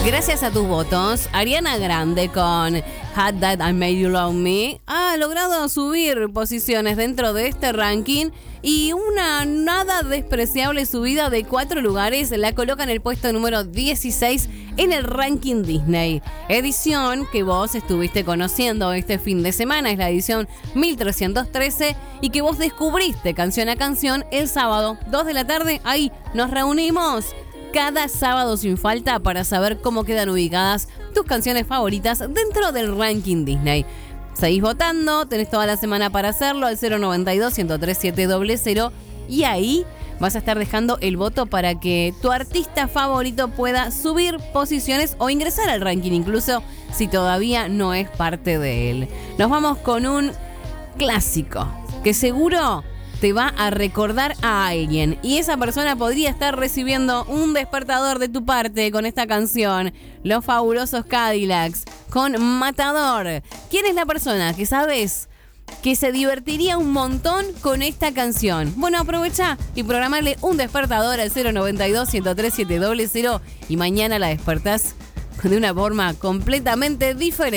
Gracias a tus votos, Ariana Grande con Had That I Made You Love Me ha logrado subir posiciones dentro de este ranking y una nada despreciable subida de 4 lugares la coloca en el puesto número 16 en el ranking Disney. Edición que vos estuviste conociendo este fin de semana, es la edición 1313 y que vos descubriste canción a canción el sábado 2 de la tarde. Ahí nos reunimos cada sábado sin falta para saber cómo quedan ubicadas tus canciones favoritas dentro del ranking Disney. Seguís votando, tenés toda la semana para hacerlo al 092-103-700 y ahí vas a estar dejando el voto para que tu artista favorito pueda subir posiciones o ingresar al ranking, incluso si todavía no es parte de él. Nos vamos con un clásico que seguro te va a recordar a alguien y esa persona podría estar recibiendo un despertador de tu parte con esta canción, Los Fabulosos Cadillacs con Matador. ¿Quién es la persona que sabes que se divertiría un montón con esta canción? Bueno, aprovecha y programarle un despertador al 092-103-700 y mañana la despertás de una forma completamente diferente.